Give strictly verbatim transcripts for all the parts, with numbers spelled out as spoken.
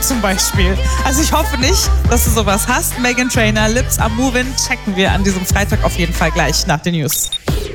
zum Beispiel. Also ich hoffe nicht, dass du sowas hast. Meghan Trainor, Lips are moving, checken wir an diesem Freitag auf jeden Fall gleich nach den News.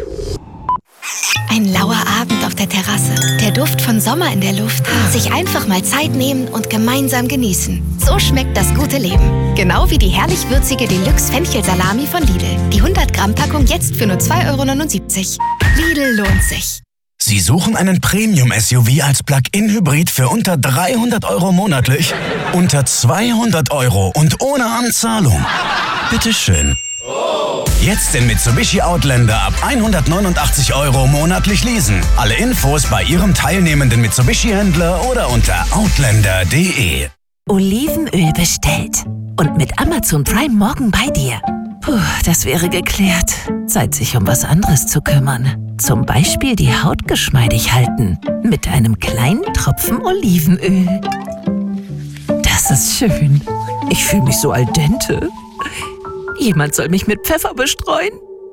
Ein lauer Abend auf der Terrasse. Der Duft von Sommer in der Luft. Sich einfach mal Zeit nehmen und gemeinsam genießen. So schmeckt das gute Leben. Genau wie die herrlich würzige Deluxe Fenchelsalami von Lidl. Die hundert Gramm Packung jetzt für nur zwei Euro neunundsiebzig. Lidl lohnt sich. Sie suchen einen Premium-S U V als Plug-in-Hybrid für unter dreihundert Euro monatlich? Unter zweihundert Euro und ohne Anzahlung? Bitteschön. Jetzt den Mitsubishi Outlander ab hundertneunundachtzig Euro monatlich leasen. Alle Infos bei Ihrem teilnehmenden Mitsubishi-Händler oder unter outlander punkt de. Olivenöl bestellt. Und mit Amazon Prime morgen bei dir. Puh, das wäre geklärt. Zeit, sich um was anderes zu kümmern. Zum Beispiel die Haut geschmeidig halten. Mit einem kleinen Tropfen Olivenöl. Das ist schön. Ich fühle mich so al dente. Jemand soll mich mit Pfeffer bestreuen.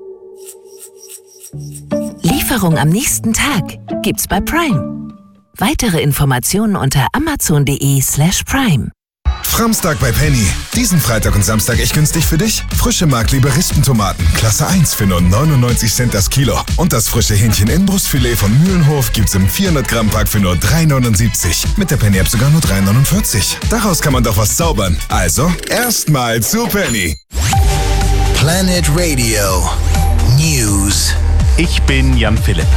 Lieferung am nächsten Tag gibt's bei Prime. Weitere Informationen unter amazon punkt de slash prime. Framstag bei Penny. Diesen Freitag und Samstag echt günstig für dich? Frische Mark-Liberistentomaten, Klasse eins für nur neunundneunzig Cent das Kilo. Und das frische Hähnchen-Inbrustfilet von Mühlenhof gibt's im vierhundert Gramm Pack für nur drei neunundsiebzig. Mit der Penny-App sogar nur drei neunundvierzig. Daraus kann man doch was zaubern. Also, erstmal zu Penny. Planet Radio News. Ich bin Jan Philipp.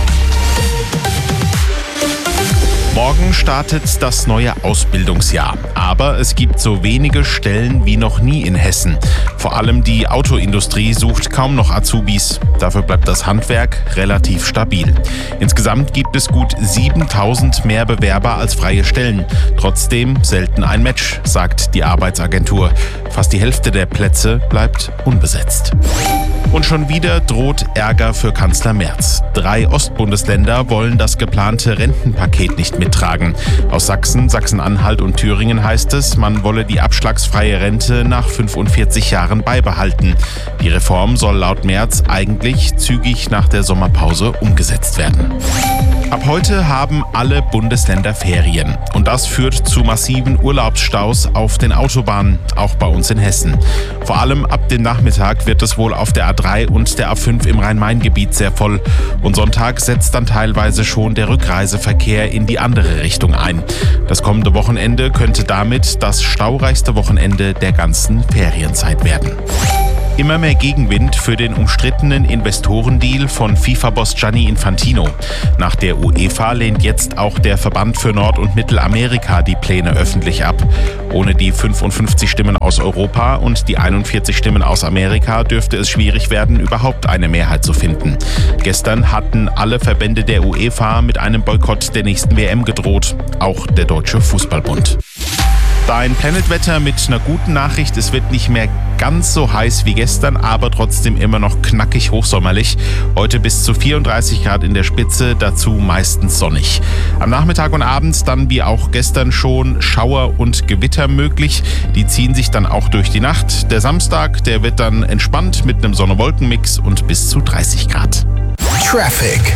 Morgen startet das neue Ausbildungsjahr. Aber es gibt so wenige Stellen wie noch nie in Hessen. Vor allem die Autoindustrie sucht kaum noch Azubis. Dafür bleibt das Handwerk relativ stabil. Insgesamt gibt es gut siebentausend mehr Bewerber als freie Stellen. Trotzdem selten ein Match, sagt die Arbeitsagentur. Fast die Hälfte der Plätze bleibt unbesetzt. Und schon wieder droht Ärger für Kanzler Merz. Drei Ostbundesländer wollen das geplante Rentenpaket nicht mittragen. Aus Sachsen, Sachsen-Anhalt und Thüringen heißt es, man wolle die abschlagsfreie Rente nach fünfundvierzig Jahren beibehalten. Die Reform soll laut Merz eigentlich zügig nach der Sommerpause umgesetzt werden. Ab heute haben alle Bundesländer Ferien. Und das führt zu massiven Urlaubsstaus auf den Autobahnen, auch bei uns in Hessen. Vor allem ab dem Nachmittag wird es wohl auf der A drei und der A fünf im Rhein-Main-Gebiet sehr voll. Und Sonntag setzt dann teilweise schon der Rückreiseverkehr in die andere Richtung ein. Das kommende Wochenende könnte damit das staureichste Wochenende der ganzen Ferienzeit werden. Immer mehr Gegenwind für den umstrittenen Investorendeal von FIFA-Boss Gianni Infantino. Nach der UEFA lehnt jetzt auch der Verband für Nord- und Mittelamerika die Pläne öffentlich ab. Ohne die fünfundfünfzig Stimmen aus Europa und die einundvierzig Stimmen aus Amerika dürfte es schwierig werden, überhaupt eine Mehrheit zu finden. Gestern hatten alle Verbände der UEFA mit einem Boykott der nächsten W M gedroht, auch der Deutsche Fußballbund. Dein Planetwetter mit einer guten Nachricht, es wird nicht mehr ganz so heiß wie gestern, aber trotzdem immer noch knackig hochsommerlich. Heute bis zu vierunddreißig Grad in der Spitze, dazu meistens sonnig. Am Nachmittag und Abend dann wie auch gestern schon Schauer und Gewitter möglich. Die ziehen sich dann auch durch die Nacht. Der Samstag, der wird dann entspannt mit einem Sonne-Wolken-Mix und bis zu dreißig Grad. Traffic.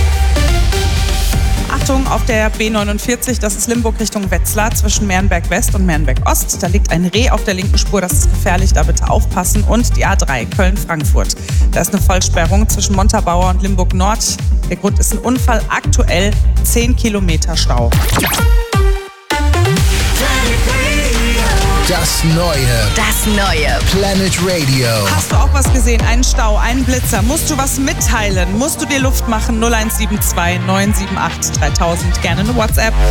Achtung, auf der B neunundvierzig, das ist Limburg Richtung Wetzlar, zwischen Mernberg West und Mernberg Ost. Da liegt ein Reh auf der linken Spur, das ist gefährlich, da bitte aufpassen. Und die A drei, Köln-Frankfurt. Da ist eine Vollsperrung zwischen Montabaur und Limburg Nord. Der Grund ist ein Unfall, aktuell zehn Kilometer Stau. Das Neue. Das Neue. Planet Radio. Hast du auch was gesehen? Einen Stau, einen Blitzer? Musst du was mitteilen? Musst du dir Luft machen? null eins sieben zwei neun sieben acht dreitausend. Gerne eine WhatsApp.